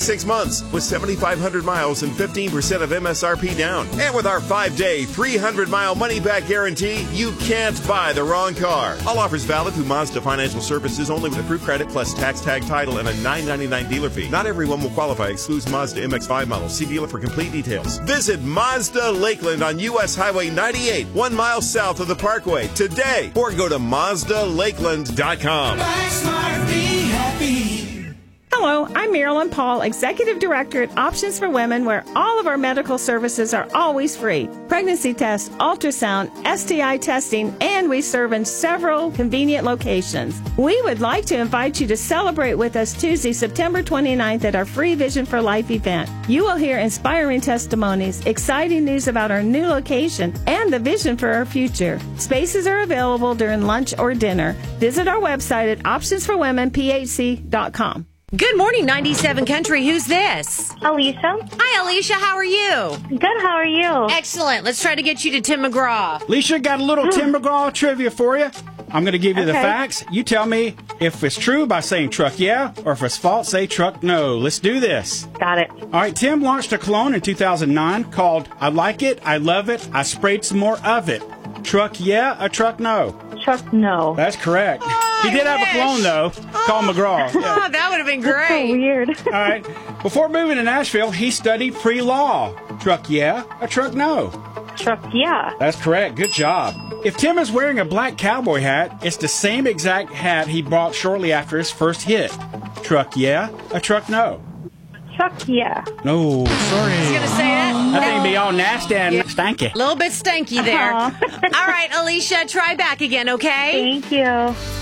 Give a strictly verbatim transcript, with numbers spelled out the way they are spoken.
twenty-six months with seventy-five hundred miles and fifteen percent of M S R P down. And with our five-day, three hundred mile money-back guarantee, you can't buy the wrong car. All offers valid through Mazda Financial Services only with approved credit plus tax tag title and a nine ninety-nine dealer fee. Not everyone will qualify. Excludes Mazda M X five models. See dealer for complete details. Visit Mazda Lakeland on U S Highway ninety-eight, one mile south of the Parkway today, or go to Mazda Lakeland dot com. Buy smart, be happy. Hello, I'm Marilyn Paul, Executive Director at Options for Women, where all of our medical services are always free. Pregnancy tests, ultrasound, S T I testing, and we serve in several convenient locations. We would like to invite you to celebrate with us Tuesday, September twenty-ninth at our free Vision for Life event. You will hear inspiring testimonies, exciting news about our new location, and the vision for our future. Spaces are available during lunch or dinner. Visit our website at options for women p h c dot com. Good morning, ninety-seven Country. Who's this? Alicia. Hi, Alicia. How are you? Good, how are you? Excellent. Let's try to get you to Tim McGraw. Alicia, got a little Tim McGraw trivia for you. I'm going to give you the Okay. facts. You tell me if it's true by saying truck yeah, or if it's false, say truck no. Let's do this. Got it. All right, Tim launched a cologne in two thousand nine called I Like It, I Love It, I Sprayed Some More of It. Truck yeah, or truck no? Truck no. That's correct. Oh, he did I have wish. a clone, though, called McGraw. Yeah. Oh, that would have been So great. weird. All right. Before moving to Nashville, he studied pre-law. Truck yeah, or truck no? Truck yeah. That's correct. Good job. If Tim is wearing a black cowboy hat, it's the same exact hat he bought shortly after his first hit. Truck yeah, or truck no? Truck yeah. No, sorry. I was going to say that. That thing be all nasty and stanky. A little bit stanky there. Aw. All right, Alicia, try back again, okay? Thank you.